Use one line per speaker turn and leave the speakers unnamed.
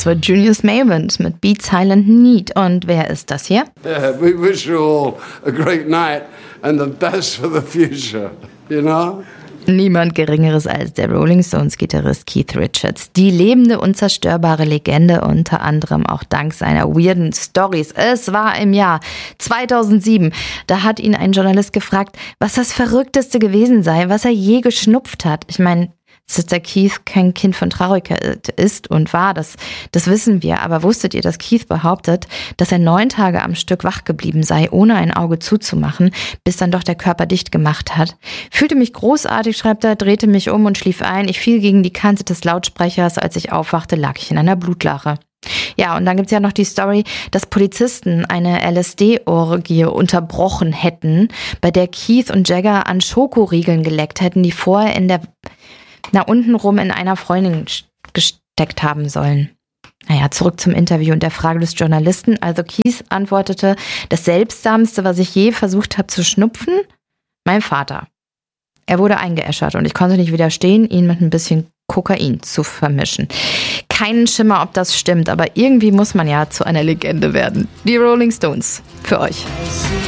Das war Julius Mavent mit Beat Silent Need. Und wer ist das hier?
Yeah, we wish you all a great night and the best for the future, you know?
Niemand Geringeres als der Rolling Stones-Gitarrist Keith Richards. Die lebende, unzerstörbare Legende, unter anderem auch dank seiner weirden Stories. Es war im Jahr 2007. Da hat ihn ein Journalist gefragt, was das Verrückteste gewesen sei, was er je geschnupft hat. Ich meine, dass der Keith kein Kind von Traurigkeit ist und war, das wissen wir. Aber wusstet ihr, dass Keith behauptet, dass er 9 Tage am Stück wach geblieben sei, ohne ein Auge zuzumachen, bis dann doch der Körper dicht gemacht hat? Fühlte mich großartig, schreibt er, drehte mich um und schlief ein. Ich fiel gegen die Kante des Lautsprechers. Als ich aufwachte, lag ich in einer Blutlache. Ja, und dann gibt's ja noch die Story, dass Polizisten eine LSD-Orgie unterbrochen hätten, bei der Keith und Jagger an Schokoriegeln geleckt hätten, die vorher untenrum in einer Freundin gesteckt haben sollen. Naja, zurück zum Interview und der Frage des Journalisten. Also Keith antwortete, das Seltsamste, was ich je versucht habe zu schnupfen, mein Vater. Er wurde eingeäschert und ich konnte nicht widerstehen, ihn mit ein bisschen Kokain zu vermischen. Keinen Schimmer, ob das stimmt, aber irgendwie muss man ja zu einer Legende werden. Die Rolling Stones, für euch.